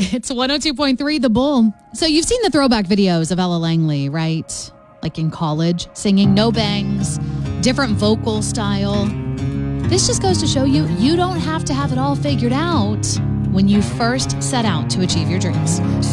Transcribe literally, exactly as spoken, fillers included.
It's one oh two point three The Bull. So you've seen the throwback videos of Ella Langley, right? Like in college, singing no bangs, different vocal style. This just goes to show you, you don't have to have it all figured out when you first set out to achieve your dreams.